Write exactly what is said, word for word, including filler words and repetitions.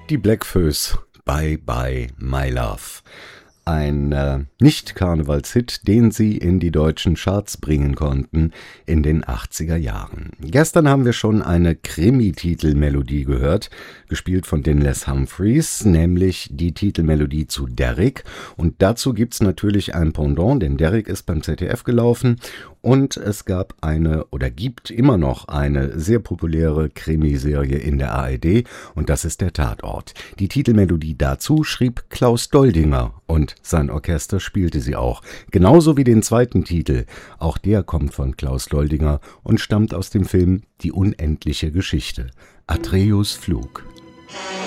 Die Bläckfoes, Bye Bye My Love. Ein äh, Nicht-Karnevalshit, den sie in die deutschen Charts bringen konnten in den achtziger Jahren. Gestern haben wir schon eine Krimi-Titelmelodie gehört, gespielt von den Les Humphreys, nämlich die Titelmelodie zu Derrick. Und dazu gibt's natürlich ein Pendant, denn Derrick ist beim Z D F gelaufen und es gab eine oder gibt immer noch eine sehr populäre Krimiserie in der A R D und das ist der Tatort. Die Titelmelodie dazu schrieb Klaus Doldinger und sein Orchester spielte sie auch. Genauso wie den zweiten Titel. Auch der kommt von Klaus Doldinger und stammt aus dem Film Die unendliche Geschichte. Atreus Flug.